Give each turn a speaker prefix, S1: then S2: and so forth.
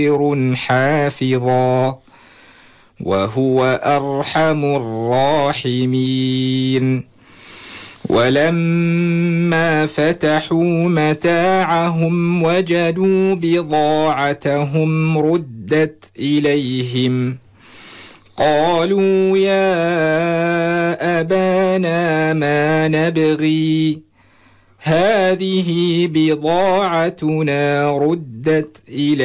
S1: حافظا وهو أرحم الراحمين. ولما فتحوا متاعهم وجدوا بضاعتهم ردت إليهم قالوا يا أبانا ما نبغي هذه بضاعتنا ردت إلينا